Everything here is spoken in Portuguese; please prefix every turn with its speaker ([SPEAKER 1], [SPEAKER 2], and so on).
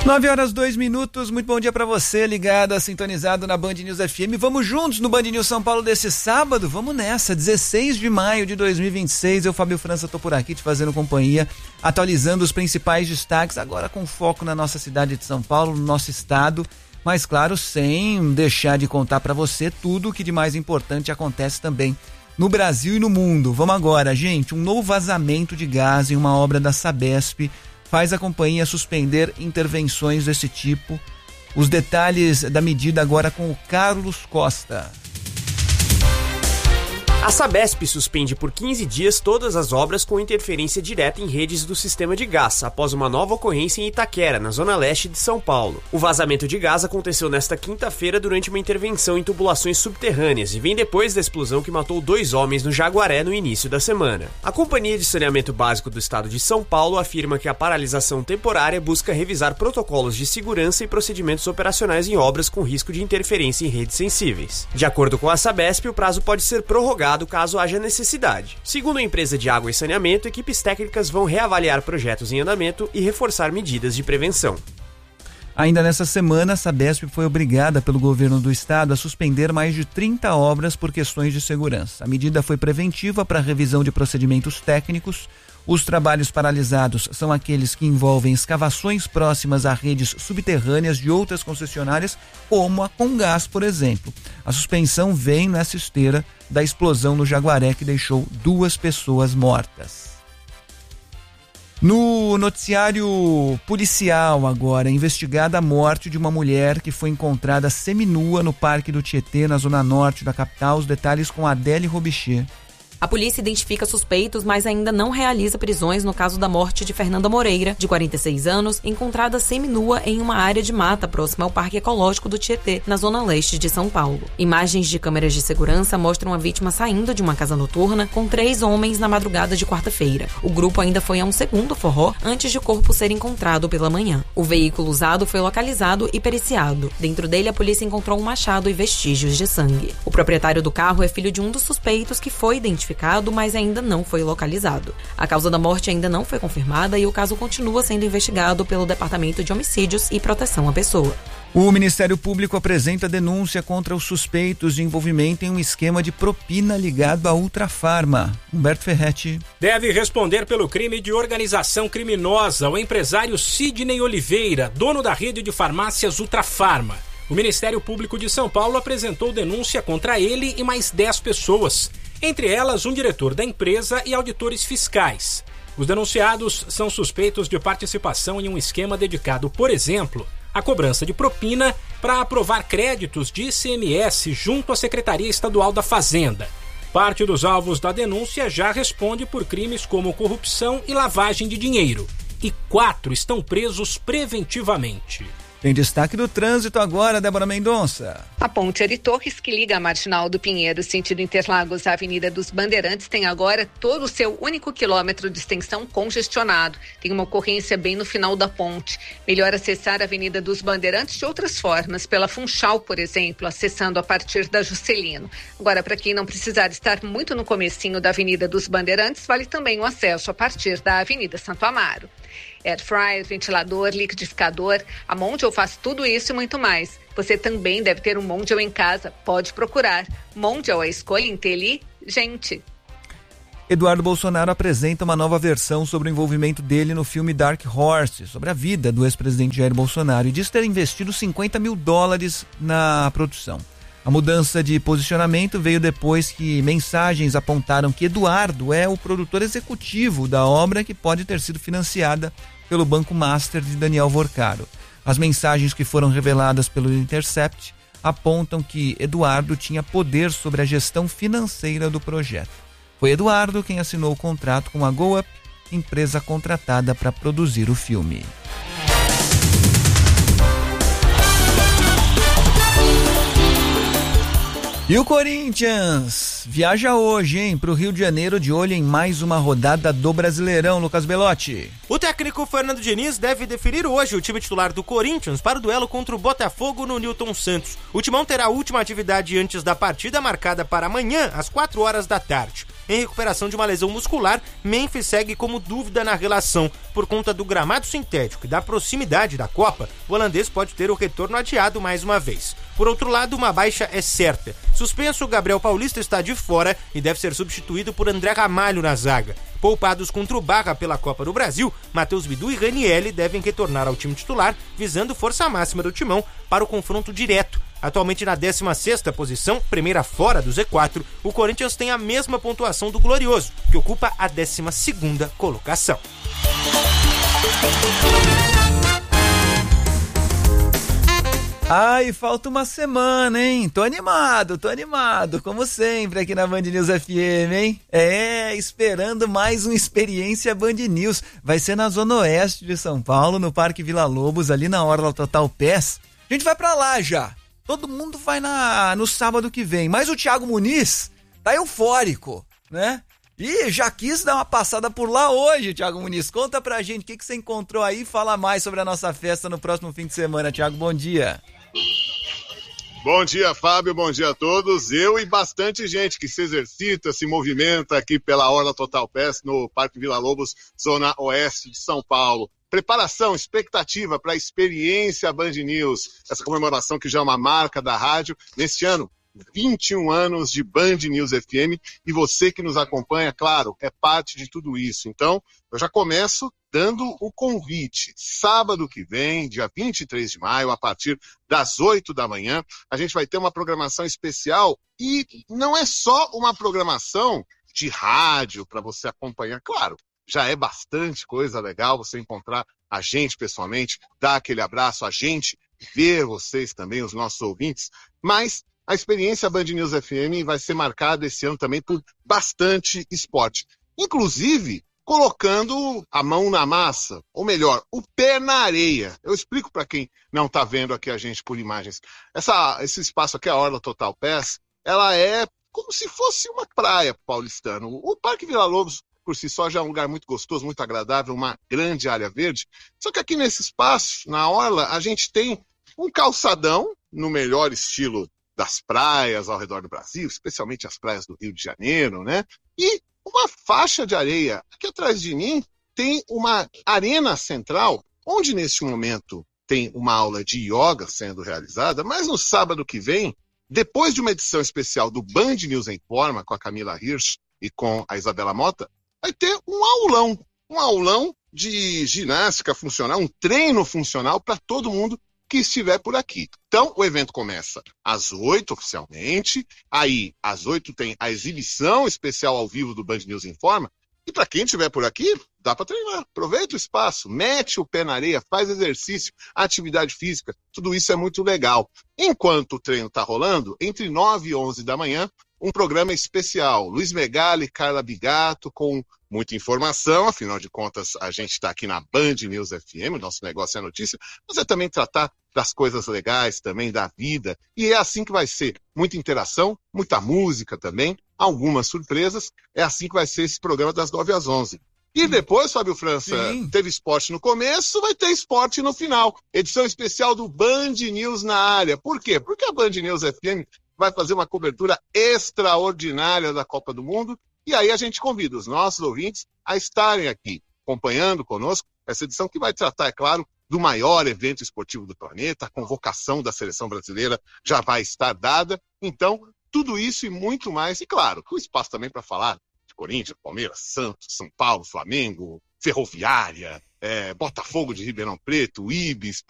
[SPEAKER 1] 9h02, muito bom dia pra você, ligado, sintonizado na Band News FM. Vamos juntos no Band News São Paulo desse sábado, vamos nessa, 16 de maio de 2026, eu, Fábio França, tô por aqui te fazendo companhia, atualizando os principais destaques, agora com foco na nossa cidade de São Paulo, no nosso estado, mas claro, sem deixar de contar pra você tudo o que de mais importante acontece também no Brasil e no mundo. Vamos agora, gente, um novo vazamento de gás em uma obra da Sabesp faz a companhia suspender intervenções desse tipo. Os detalhes da medida agora com o Carlos Costa.
[SPEAKER 2] A Sabesp suspende por 15 dias todas as obras com interferência direta em redes do sistema de gás, após uma nova ocorrência em Itaquera, na zona leste de São Paulo. O vazamento de gás aconteceu nesta quinta-feira durante uma intervenção em tubulações subterrâneas e vem depois da explosão que matou 2 homens no Jaguaré no início da semana. A Companhia de Saneamento Básico do Estado de São Paulo afirma que a paralisação temporária busca revisar protocolos de segurança e procedimentos operacionais em obras com risco de interferência em redes sensíveis. De acordo com a Sabesp, o prazo pode ser prorrogado caso haja necessidade. Segundo a empresa de água e saneamento, equipes técnicas vão reavaliar projetos em andamento e reforçar medidas de prevenção.
[SPEAKER 1] Ainda nessa semana, a Sabesp foi obrigada pelo governo do estado a suspender mais de 30 obras por questões de segurança. A medida foi preventiva para a revisão de procedimentos técnicos. Os trabalhos paralisados são aqueles que envolvem escavações próximas a redes subterrâneas de outras concessionárias, como a Comgás, por exemplo. A suspensão vem nessa esteira da explosão no Jaguaré, que deixou 2 pessoas mortas. No noticiário policial agora, investigada a morte de uma mulher que foi encontrada seminua no Parque do Tietê, na zona norte da capital. Os detalhes com Adele Robichê.
[SPEAKER 3] A polícia identifica suspeitos, mas ainda não realiza prisões no caso da morte de Fernanda Moreira, de 46 anos, encontrada seminua em uma área de mata próxima ao Parque Ecológico do Tietê, na zona leste de São Paulo. Imagens de câmeras de segurança mostram a vítima saindo de uma casa noturna com 3 homens na madrugada de quarta-feira. O grupo ainda foi a um segundo forró antes de o corpo ser encontrado pela manhã. O veículo usado foi localizado e periciado. Dentro dele, a polícia encontrou um machado e vestígios de sangue. O proprietário do carro é filho de um dos suspeitos que foi identificado, mas ainda não foi localizado. A causa da morte ainda não foi confirmada e o caso continua sendo investigado pelo Departamento de Homicídios e Proteção à Pessoa.
[SPEAKER 1] O Ministério Público apresenta denúncia contra os suspeitos de envolvimento em um esquema de propina ligado à Ultrafarma. Humberto Ferretti.
[SPEAKER 4] Deve responder pelo crime de organização criminosa o empresário Sidney Oliveira, dono da rede de farmácias Ultrafarma. O Ministério Público de São Paulo apresentou denúncia contra ele e mais 10 pessoas. Entre elas, um diretor da empresa e auditores fiscais. Os denunciados são suspeitos de participação em um esquema dedicado, por exemplo, à cobrança de propina para aprovar créditos de ICMS junto à Secretaria Estadual da Fazenda. Parte dos alvos da denúncia já responde por crimes como corrupção e lavagem de dinheiro. E 4 estão presos preventivamente.
[SPEAKER 1] Tem destaque do trânsito agora, Débora Mendonça.
[SPEAKER 5] A ponte Ari Torres, que liga a Marginal do Pinheiro, sentido Interlagos à Avenida dos Bandeirantes, tem agora todo o seu único quilômetro de extensão congestionado. Tem uma ocorrência bem no final da ponte. Melhor acessar a Avenida dos Bandeirantes de outras formas, pela Funchal, por exemplo, acessando a partir da Juscelino. Agora, para quem não precisar estar muito no comecinho da Avenida dos Bandeirantes, vale também o acesso a partir da Avenida Santo Amaro. Air fryer, ventilador, liquidificador, a Mondial faz tudo isso e muito mais. Você também deve ter um Mondial em casa. Pode procurar. Mondial, a escolha inteligente.
[SPEAKER 1] Eduardo Bolsonaro apresenta uma nova versão sobre o envolvimento dele no filme Dark Horse, sobre a vida do ex-presidente Jair Bolsonaro, e diz ter investido $50 mil na produção. A mudança de posicionamento veio depois que mensagens apontaram que Eduardo é o produtor executivo da obra, que pode ter sido financiada pelo Banco Master de Daniel Vorcaro. As mensagens que foram reveladas pelo Intercept apontam que Eduardo tinha poder sobre a gestão financeira do projeto. Foi Eduardo quem assinou o contrato com a GoUp, empresa contratada para produzir o filme. E o Corinthians viaja hoje, para o Rio de Janeiro, de olho em mais uma rodada do Brasileirão. Lucas Belotti.
[SPEAKER 6] O técnico Fernando Diniz deve definir hoje o time titular do Corinthians para o duelo contra o Botafogo no Newton Santos. O Timão terá a última atividade antes da partida, marcada para amanhã, às 4 horas da tarde. em recuperação de uma lesão muscular. Memphis segue como dúvida na relação. Por conta do gramado sintético e da proximidade da Copa, o holandês pode ter o retorno adiado mais uma vez. Por outro lado, uma baixa é certa. Suspenso, Gabriel Paulista está de fora e deve ser substituído por André Ramalho na zaga. Poupados contra o Barra pela Copa do Brasil, Matheus Bidu e Ranielli devem retornar ao time titular, visando força máxima do timão para o confronto direto. Atualmente na 16ª posição, primeira fora do Z4, o Corinthians tem a mesma pontuação do Glorioso, que ocupa a 12ª colocação.
[SPEAKER 1] Ai, falta uma semana, hein? Tô animado, como sempre aqui na Band News FM, hein? Esperando mais uma experiência Band News. Vai ser na Zona Oeste de São Paulo, no Parque Vila Lobos, ali na Orla Total Pass. A gente vai pra lá já. Todo mundo vai no sábado que vem. Mas o Thiago Muniz tá eufórico, né? E já quis dar uma passada por lá hoje, Thiago Muniz. Conta pra gente o que você encontrou aí. Fala mais sobre a nossa festa no próximo fim de semana. Thiago, bom dia.
[SPEAKER 7] Bom dia, Fábio, bom dia a todos. Eu e bastante gente que se exercita, se movimenta aqui pela Orla Total Pass no Parque Vila Lobos, Zona Oeste de São Paulo. Preparação, expectativa para a experiência Band News, essa comemoração que já é uma marca da rádio. Neste ano, 21 anos de Band News FM, e você que nos acompanha, claro, é parte de tudo isso. Então, eu já começo dando o convite. Sábado que vem, dia 23 de maio, a partir das 8 da manhã, a gente vai ter uma programação especial, e não é só uma programação de rádio para você acompanhar, claro, já é bastante coisa legal você encontrar a gente pessoalmente, dar aquele abraço, a gente ver vocês também, os nossos ouvintes, mas a experiência Band News FM vai ser marcada esse ano também por bastante esporte. Inclusive, colocando a mão na massa, ou melhor, o pé na areia. Eu explico para quem não está vendo aqui a gente por imagens. Esse espaço aqui, a Orla Total Pass, ela é como se fosse uma praia paulistana. O Parque Vila Lobos, por si só, já é um lugar muito gostoso, muito agradável, uma grande área verde. Só que aqui nesse espaço, na Orla, a gente tem um calçadão, no melhor estilo das praias ao redor do Brasil, especialmente as praias do Rio de Janeiro, né? E uma faixa de areia. Aqui atrás de mim tem uma arena central, onde neste momento tem uma aula de yoga sendo realizada, mas no sábado que vem, depois de uma edição especial do Band News em Forma, com a Camila Hirsch e com a Isabela Mota, vai ter um aulão de ginástica funcional, um treino funcional para todo mundo que estiver por aqui. Então, o evento começa às 8 oficialmente, aí às 8 tem a exibição especial ao vivo do Band News Informa, e para quem estiver por aqui, dá para treinar. Aproveita o espaço, mete o pé na areia, faz exercício, atividade física, tudo isso é muito legal. Enquanto o treino está rolando, entre 9 e 11 da manhã, um programa especial. Luiz Megali, Carla Bigato, com muita informação, afinal de contas, a gente está aqui na Band News FM, o nosso negócio é notícia, mas é também tratar das coisas legais também, da vida, e é assim que vai ser. Muita interação, muita música também, algumas surpresas, é assim que vai ser esse programa das 9 às 11. E depois, Fábio França, teve esporte no começo, vai ter esporte no final. Edição especial do Band News na área. Por quê? Porque a Band News FM vai fazer uma cobertura extraordinária da Copa do Mundo, e aí a gente convida os nossos ouvintes a estarem aqui, acompanhando conosco essa edição que vai tratar, é claro, do maior evento esportivo do planeta. A convocação da seleção brasileira já vai estar dada. Então, tudo isso e muito mais. E claro, o espaço também para falar de Corinthians, Palmeiras, Santos, São Paulo, Flamengo, Ferroviária, Botafogo de Ribeirão Preto, Ibis,